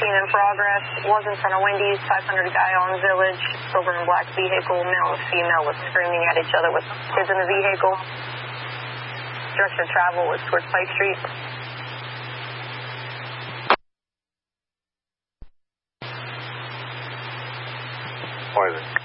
seen in progress. Was in front of Wendy's, 500 guy on Village, silver and black vehicle, male and female was screaming at each other with kids in the vehicle. Direction of travel was towards Pike Street. Poison.